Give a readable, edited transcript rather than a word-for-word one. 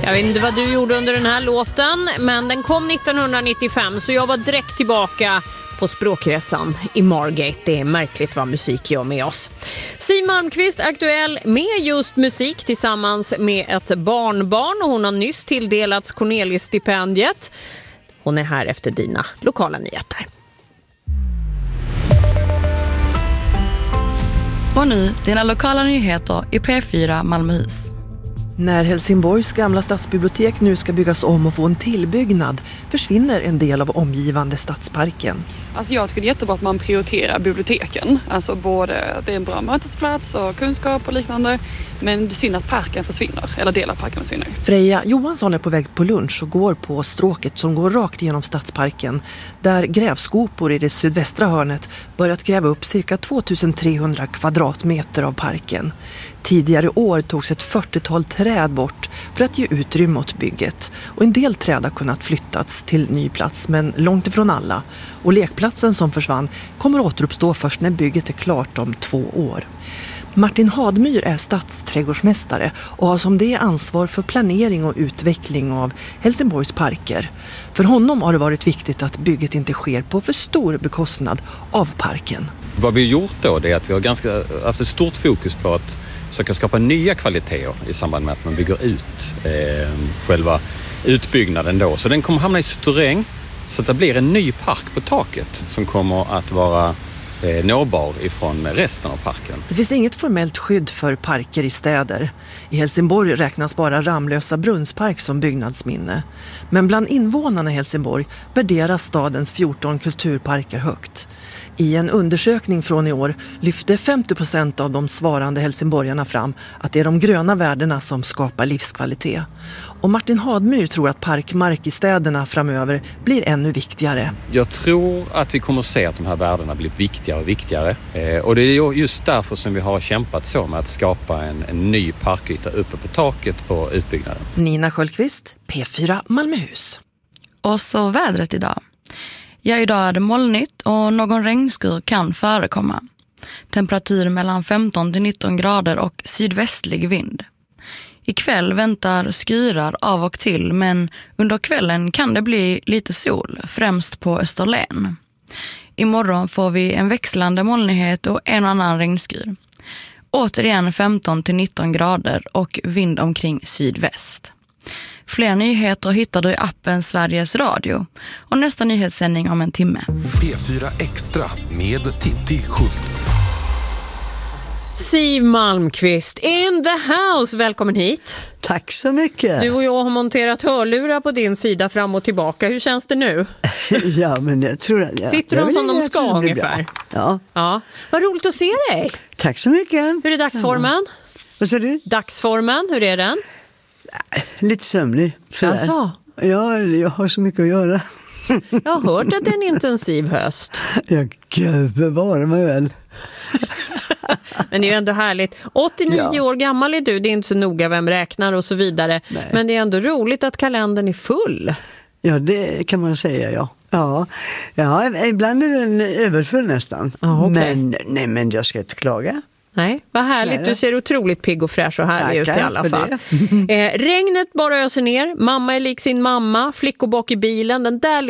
Jag vet inte vad du gjorde under den här låten, men den kom 1995 så jag var direkt tillbaka på språkresan i Margate. Det är märkligt vad musik gör med oss. Siw Malmkvist aktuell med just musik tillsammans med ett barnbarn och hon har nyss tilldelats Cornelis-stipendiet. Hon är här efter dina lokala nyheter. Och nu dina lokala nyheter i P4 Malmöhus. När Helsingborgs gamla stadsbibliotek nu ska byggas om och få en tillbyggnad försvinner en del av omgivande stadsparken. Alltså jag tycker det är jättebra att man prioriterar biblioteken. Alltså både det är en bra mötesplats och kunskap och liknande. Men det är synd att parken försvinner, eller delar av parken försvinner. Freja Johansson är på väg på lunch och går på stråket som går rakt genom stadsparken. Där grävskopor i det sydvästra hörnet börjat gräva upp cirka 2300 kvadratmeter av parken. Tidigare år togs ett 40-tal träd bort för att ge utrymme åt bygget. Och en del träd har kunnat flyttats till ny plats men långt ifrån alla. Och lekplatsen som försvann kommer återuppstå först när bygget är klart om 2 år. Martin Hadmyr är stadsträdgårdsmästare och har som det ansvar för planering och utveckling av Helsingborgs parker. För honom har det varit viktigt att bygget inte sker på för stor bekostnad av parken. Vad vi har gjort då är att vi har haft ett stort fokus på att försöka skapa nya kvaliteter i samband med att man bygger ut själva utbyggnaden då. Så den kommer hamna i suterräng så att det blir en ny park på taket som kommer att vara nåbar ifrån resten av parken. Det finns inget formellt skydd för parker i städer. I Helsingborg räknas bara Ramlösa brunnspark som byggnadsminne. Men bland invånarna i Helsingborg värderas stadens 14 kulturparker högt. I en undersökning från i år lyfte 50% av de svarande helsingborgarna fram att det är de gröna värdena som skapar livskvalitet. Och Martin Hadmyr tror att parkmark i städerna framöver blir ännu viktigare. Jag tror att vi kommer att se att de här värdena blir viktigare och viktigare. Och det är just därför som vi har kämpat så med att skapa en ny parkyta uppe på taket på utbyggnaden. Nina Sköldqvist, P4 Malmöhus. Och så vädret idag. Ja, idag är det molnigt och någon regnskur kan förekomma. Temperatur mellan 15 till 19 grader och sydvästlig vind. Ikväll väntar skyrar av och till, men under kvällen kan det bli lite sol, främst på Österlen. Imorgon får vi en växlande molnighet och en annan regnskyr. Återigen 15 till 19 grader och vind omkring sydväst. Fler nyheter hittar du i appen Sveriges Radio och nästa nyhetssändning om en timme. P4 Extra med Titti Schultz. Siw Malmkvist in the house, välkommen hit. Tack så mycket. Du och jag har monterat hörlurar på din sida fram och tillbaka. Hur känns det nu? Ja, men jag tror att... Ja, sitter de som de ska ungefär? Ja. Vad roligt att se dig. Tack så mycket. Hur är dagsformen? Vad sa du? Dagsformen, hur är den? Lite sömnig. Alltså? Ja, jag har så mycket att göra. Jag har hört att det är en intensiv höst. Jag gud bevara mig väl. Men det är ju ändå härligt. 89 år gammal är du, det är inte så noga vem räknar och så vidare. Nej. Men det är ändå roligt att kalendern är full. Ja, det kan man säga, ja. Ja, ibland är den överfull nästan. Okay. Men jag ska inte klaga. Nej, vad härligt. Du ser otroligt pigg och fräsch och härlig ut i alla fall. Regnet bara öser ner. Mamma är lik sin mamma. Flickor bak i bilen. Den där